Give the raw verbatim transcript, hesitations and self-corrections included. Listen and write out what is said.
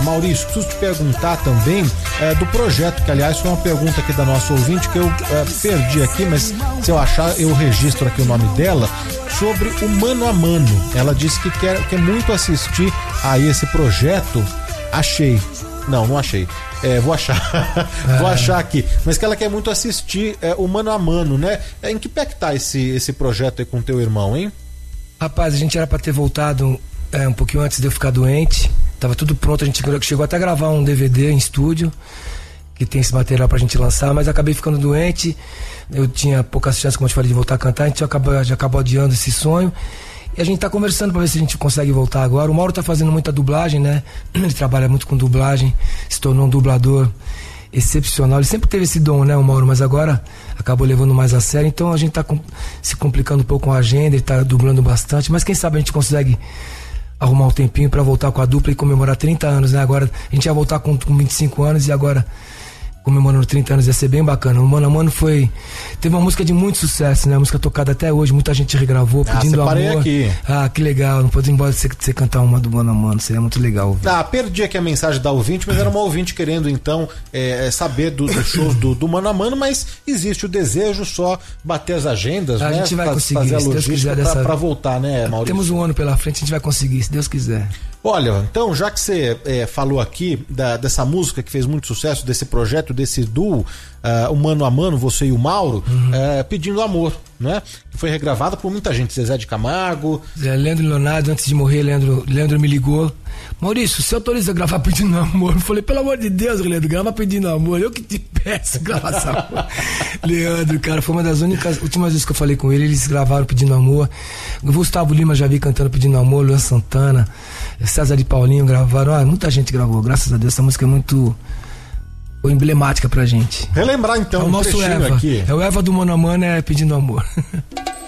Maurício, preciso te perguntar também é, do projeto, que aliás foi uma pergunta aqui da nossa ouvinte que eu é, perdi aqui, mas se eu achar eu registro aqui o nome dela, sobre o Mano a Mano. Ela disse que quer, quer muito assistir a esse projeto. Achei. Não, não achei. É, vou achar. É. Vou achar aqui. Mas que ela quer muito assistir é, o Mano a Mano, né? É, em que pé que tá esse, esse projeto aí com teu irmão, hein? Rapaz, a gente era pra ter voltado é, um pouquinho antes de eu ficar doente. Tava tudo pronto, a gente chegou até a gravar um D V D em estúdio, que tem esse material pra gente lançar, mas acabei ficando doente. Eu tinha poucas chances, como eu te falei, de voltar a cantar. A gente acabou, já acabou adiando esse sonho. E a gente tá conversando pra ver se a gente consegue voltar agora. O Mauro tá fazendo muita dublagem, né? Ele trabalha muito com dublagem, se tornou um dublador excepcional. Ele sempre teve esse dom, né, o Mauro, mas agora acabou levando mais a sério. Então a gente tá com, se complicando um pouco com a agenda, ele tá dublando bastante, mas quem sabe a gente consegue arrumar um tempinho pra voltar com a dupla e comemorar trinta anos, né? Agora a gente ia voltar com, com vinte e cinco anos e agora comemorando trinta anos, ia ser bem bacana. O Mano a Mano foi... Teve uma música de muito sucesso, né? Uma música tocada até hoje, muita gente regravou, pedindo ah, amor. Aqui. Ah, que legal. Não pode ir embora você, você cantar uma do Mano a Mano, seria muito legal. Viu? Ah, perdi aqui a mensagem da ouvinte, mas era uma ouvinte querendo, então, é, saber dos do shows do, do Mano a Mano, mas existe o desejo, só bater as agendas, a né? A gente vai Faz, conseguir, fazer a se Deus quiser, dessa... pra, pra voltar, né, Maurício? Temos um ano pela frente, a gente vai conseguir, se Deus quiser. Olha, então, já que você é, falou aqui da, dessa música que fez muito sucesso, desse projeto, desse duo, uh, o Mano a Mano, você e o Mauro, uhum. uh, Pedindo Amor, né? Que foi regravada por muita gente, Zezé de Camargo. Zé, Leandro Leonardo, antes de morrer, Leandro, Leandro me ligou. Maurício, você autoriza a gravar Pedindo Amor? Eu falei, pelo amor de Deus, Leandro, grava Pedindo Amor, eu que te peço, grava essa amor. Leandro, cara, foi uma das únicas, últimas vezes que eu falei com ele, eles gravaram Pedindo Amor. O Gustavo Lima já vi cantando Pedindo Amor, Luan Santana, César e Paulinho gravaram, ah, muita gente gravou, graças a Deus, essa música é muito emblemática pra gente. Relembrar então é o um nosso Eva, aqui. É o Eva do Mano a Mano, é Pedindo Amor.